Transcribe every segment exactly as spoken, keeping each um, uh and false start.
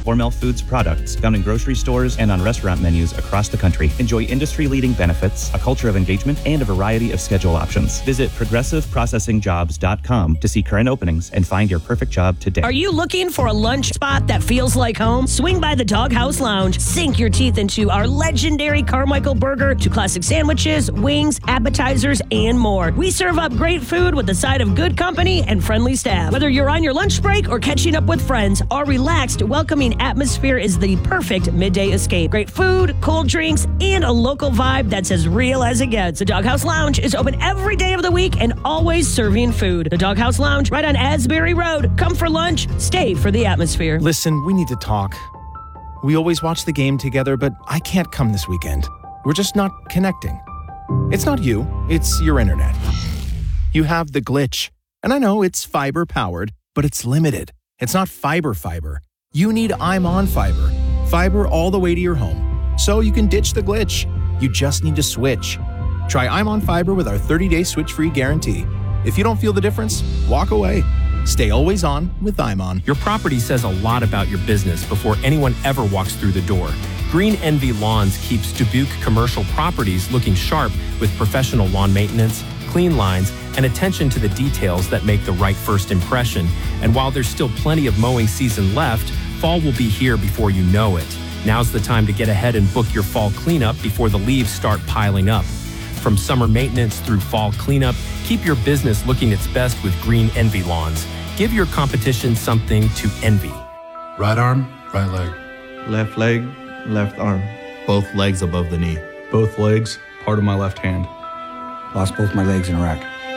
Hormel Foods products found in grocery stores and on restaurant menus across the country. Enjoy industry-leading benefits, a culture of engagement, and a variety of schedule options. Visit progressive processing jobs dot com to see current openings and find your perfect job today. Are you looking for a lunch spot that feels like home? Swing by the Doghouse Lounge. Sink your teeth into our legendary Carmichael burger, to classic sandwiches, wings, appetizers, and more. We serve up great food with a side of good company and friendly staff. Whether you're on your lunch break or catching up with friends, our relaxed, welcoming atmosphere is the perfect midday escape. Great food, cold drinks, and a local vibe that's as real as it gets. The Doghouse Lounge is open every day of the week and always serving food. The Doghouse Lounge, right on Asbury Road. Come for lunch, stay for the atmosphere. Listen, we need to talk. We always watch the game together, but I can't come this weekend. We're just not connecting. It's not you, it's your internet. You have the glitch. And I know it's fiber powered, but it's limited. It's not fiber fiber. You need I'm On Fiber. Fiber all the way to your home. So you can ditch the glitch. You just need to switch. Try I'm On Fiber with our thirty-day switch-free guarantee. If you don't feel the difference, walk away. Stay always on with I'm On. Your property says a lot about your business before anyone ever walks through the door. Green Envy Lawns keeps Dubuque commercial properties looking sharp with professional lawn maintenance, clean lines, and attention to the details that make the right first impression. And while there's still plenty of mowing season left, fall will be here before you know it. Now's the time to get ahead and book your fall cleanup before the leaves start piling up. From summer maintenance through fall cleanup, keep your business looking its best with Green Envy Lawns. Give your competition something to envy. Right arm, right leg. Left leg, left arm. Both legs above the knee. Both legs, part of my left hand. Lost both my legs in Iraq.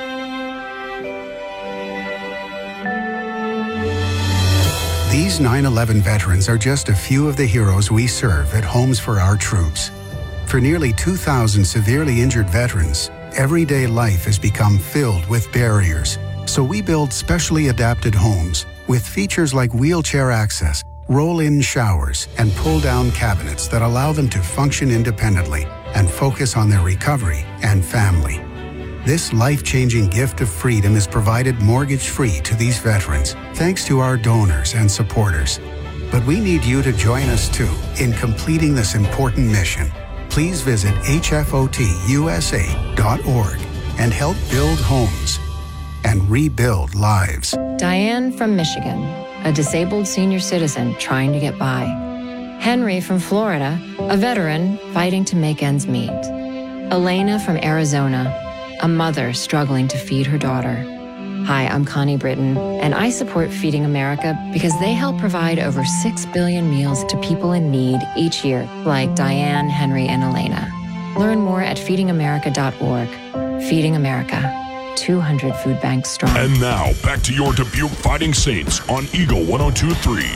These nine eleven veterans are just a few of the heroes we serve at Homes for Our Troops. For nearly two thousand severely injured veterans, everyday life has become filled with barriers. So we build specially adapted homes with features like wheelchair access, roll-in showers, and pull-down cabinets that allow them to function independently and focus on their recovery and family. This life-changing gift of freedom is provided mortgage-free to these veterans, thanks to our donors and supporters. But we need you to join us too in completing this important mission. Please visit H F O T U S A dot org and help build homes and rebuild lives. Diane from Michigan, a disabled senior citizen trying to get by. Henry from Florida, a veteran fighting to make ends meet. Elena from Arizona, a mother struggling to feed her daughter. Hi, I'm Connie Britton, and I support Feeding America because they help provide over six billion meals to people in need each year, like Diane, Henry, and Elena. Learn more at feeding america dot org. Feeding America, two hundred food banks strong. And now, back to your Dubuque Fighting Saints on Eagle one oh two point three.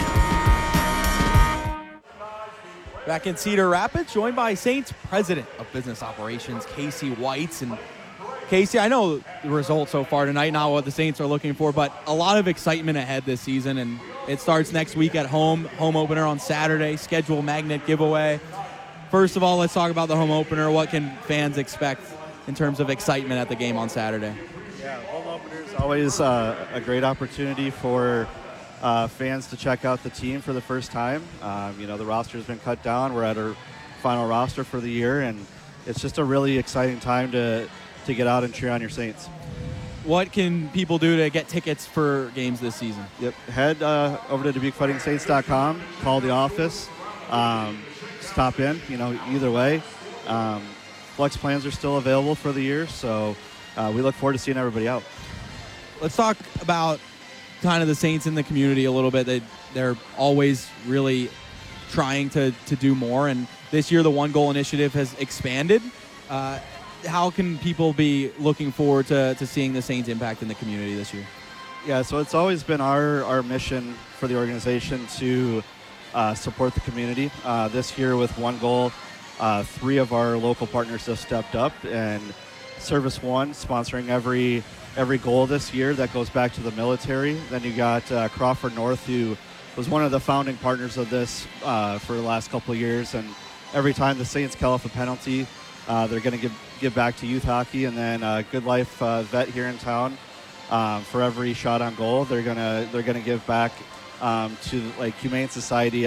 Back in Cedar Rapids, joined by Saints President of Business Operations, Casey Whites. And Casey, I know the results so far tonight, not what the Saints are looking for, but a lot of excitement ahead this season, and it starts next week at home, home opener on Saturday, schedule magnet giveaway. First of all, let's talk about the home opener. What can fans expect in terms of excitement at the game on Saturday? Yeah, home opener is always uh, a great opportunity for uh, fans to check out the team for the first time. Um, you know, the roster's been cut down. We're at our final roster for the year, and it's just a really exciting time to to get out and cheer on your Saints. What can people do to get tickets for games this season? Yep, head uh, over to Dubuque Fighting Saints dot com, call the office, um, stop in, you know, either way. Um, flex plans are still available for the year, so uh, we look forward to seeing everybody out. Let's talk about kind of the Saints in the community a little bit. They, they're always really trying to, to do more, and this year the One Goal Initiative has expanded. Uh, how can people be looking forward to, to seeing the Saints impact in the community this year? Yeah, so it's always been our, our mission for the organization to uh, support the community. Uh, this year with One Goal, uh, three of our local partners have stepped up, and Service One sponsoring every every goal this year that goes back to the military. Then you got uh, Crawford North, who was one of the founding partners of this uh, for the last couple of years, and every time the Saints call off a penalty, uh, they're going to give give back to youth hockey. And then uh, Good Life uh, vet here in town, um, for every shot on goal, they're gonna they're gonna give back um, to like Humane Society.